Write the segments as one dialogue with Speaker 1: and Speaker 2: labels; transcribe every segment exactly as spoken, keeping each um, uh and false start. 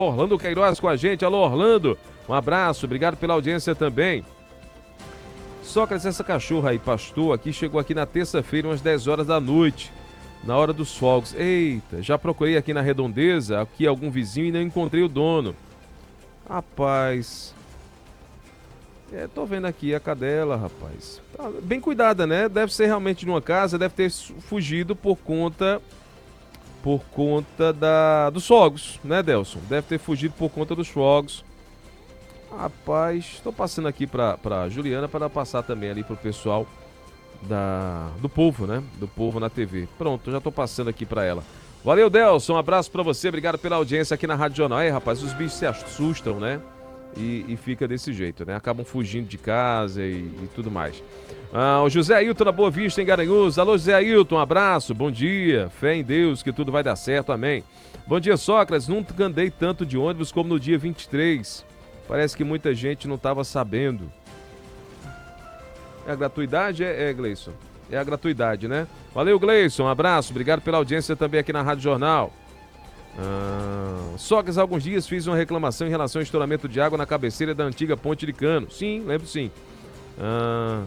Speaker 1: Orlando Queiroz com a gente. Alô, Orlando. Um abraço, obrigado pela audiência também. Sócrates, essa cachorra aí, pastor, aqui chegou aqui na terça-feira, umas dez horas da noite, na hora dos fogos. Eita, já procurei aqui na redondeza, aqui algum vizinho e não encontrei o dono. Rapaz, é, tô vendo aqui a cadela, rapaz. Tá bem cuidada, né? Deve ser realmente de uma casa, deve ter fugido por conta por conta da dos fogos, né, Delson? Deve ter fugido por conta dos fogos. Rapaz, estou passando aqui pra, pra Juliana para passar também ali pro pessoal da, do povo, né? Do povo na T V. Pronto, já tô passando aqui pra ela. Valeu, Delson, um abraço pra você, obrigado pela audiência aqui na Rádio Jornal. Aí, rapaz, os bichos se assustam, né? E, e fica desse jeito, né? Acabam fugindo de casa e, e tudo mais. Ah, o José Ailton na Boa Vista, em Garanhuns. Alô, José Ailton, um abraço, bom dia. Fé em Deus que tudo vai dar certo, amém. Bom dia, Sócrates. Nunca andei tanto de ônibus como no dia vinte e três. Parece que muita gente não estava sabendo. É a gratuidade, é, é, Gleison? É a gratuidade, né? Valeu, Gleison, um abraço, obrigado pela audiência também aqui na Rádio Jornal. Ah, Sócrates, há alguns dias fiz uma reclamação em relação ao estouramento de água na cabeceira da antiga ponte de cano. Sim, lembro sim. Ah,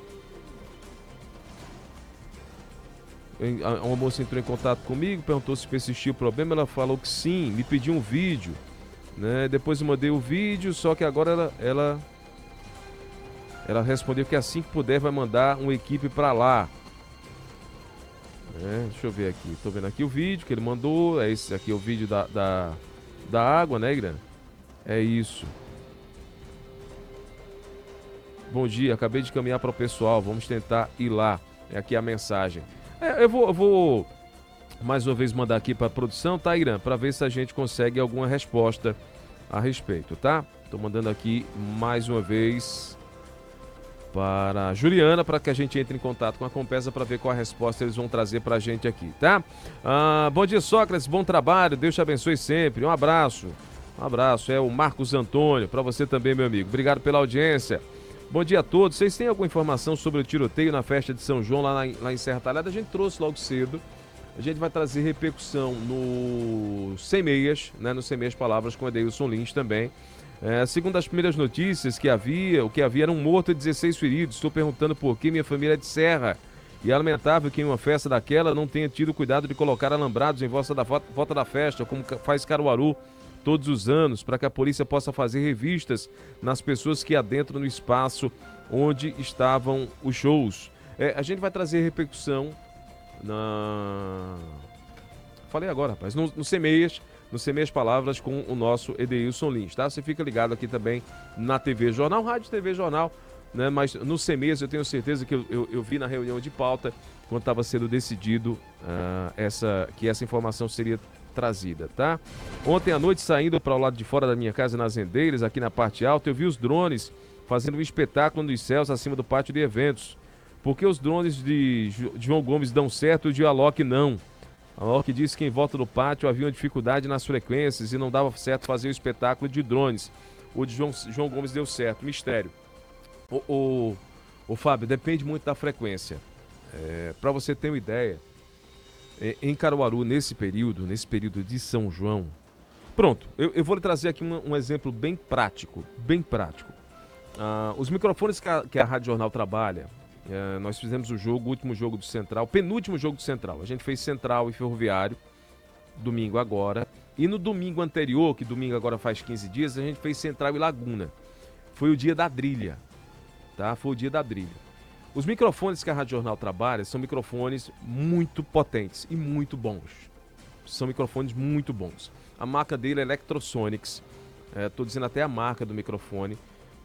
Speaker 1: uma moça entrou em contato comigo, perguntou se persistiu o problema, ela falou que sim, me pediu um vídeo. Né? Depois eu mandei o vídeo, só que agora ela, ela, ela respondeu que assim que puder vai mandar uma equipe para lá. É, deixa eu ver aqui, tô vendo aqui o vídeo que ele mandou, é esse aqui o vídeo da, da, da água, né, Irã? É isso. Bom dia, acabei de caminhar para o pessoal, vamos tentar ir lá. É aqui a mensagem. É, eu vou, eu vou mais uma vez mandar aqui para a produção, tá, Irã? Para ver se a gente consegue alguma resposta a respeito, tá? Tô mandando aqui mais uma vez para a Juliana, para que a gente entre em contato com a Compesa para ver qual a resposta eles vão trazer para a gente aqui, tá? Ah, bom dia, Sócrates, bom trabalho, Deus te abençoe sempre, um abraço. Um abraço, é o Marcos Antônio, para você também, meu amigo. Obrigado pela audiência. Bom dia a todos. Vocês têm alguma informação sobre o tiroteio na festa de São João lá, na, lá em Serra Talhada? A gente trouxe logo cedo. A gente vai trazer repercussão no Sem Meias, né? No Sem Meias Palavras com Edeilson Lins também. É, segundo as primeiras notícias que havia, o que havia era um morto e dezesseis feridos. Estou perguntando por que minha família é de Serra. E é lamentável que em uma festa daquela não tenha tido cuidado de colocar alambrados em volta da, volta da festa, como faz Caruaru todos os anos, para que a polícia possa fazer revistas nas pessoas que adentram no espaço onde estavam os shows. É, a gente vai trazer repercussão na... Falei agora, rapaz, no, no Semeias, no Semeias Palavras com o nosso Edeilson Lins, tá? Você fica ligado aqui também na T V Jornal, Rádio T V Jornal, né? Mas no Semeias eu tenho certeza que eu, eu, eu vi na reunião de pauta, quando estava sendo decidido uh, essa, que essa informação seria trazida, tá? Ontem à noite, saindo para o lado de fora da minha casa, nas Rendeiras, aqui na parte alta, eu vi os drones fazendo um espetáculo nos céus acima do pátio de eventos. Por que os drones de João Gomes dão certo e o de Alok não? A Alok disse que em volta do pátio havia uma dificuldade nas frequências e não dava certo fazer o espetáculo de drones. O de João, João Gomes deu certo, mistério. O, o, o Fábio, depende muito da frequência. É, para você ter uma ideia, em Caruaru, nesse período, nesse período de São João... Pronto, eu, eu vou lhe trazer aqui um, um exemplo bem prático, bem prático. Ah, os microfones que a, que a Rádio Jornal trabalha, é, nós fizemos o jogo, o último jogo do Central, penúltimo jogo do Central. A gente fez Central e Ferroviário, domingo agora. E no domingo anterior, que domingo agora faz quinze dias, a gente fez Central e Laguna. Foi o dia da drilha, tá? Foi o dia da drilha. Os microfones que a Rádio Jornal trabalha são microfones muito potentes e muito bons. São microfones muito bons. A marca dele é Electrosonics. Estou é, dizendo até a marca do microfone.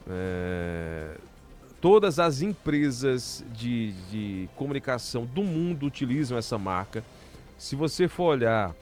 Speaker 1: É, todas as empresas de, de comunicação do mundo utilizam essa marca. Se você for olhar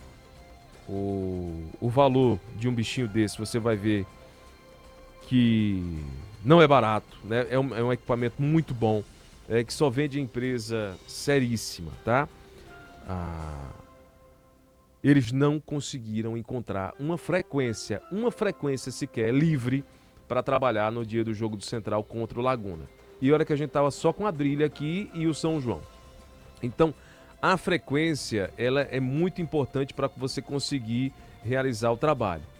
Speaker 1: o, o valor de um bichinho desse, você vai ver que não é barato, né? É um, é um equipamento muito bom, é, que só vende empresa seríssima, tá? Ah, eles não conseguiram encontrar uma frequência, uma frequência sequer livre para trabalhar no dia do jogo do Central contra o Laguna. E olha que a gente tava só com a Drilha aqui e o São João. Então, a frequência, ela é muito importante para você conseguir realizar o trabalho.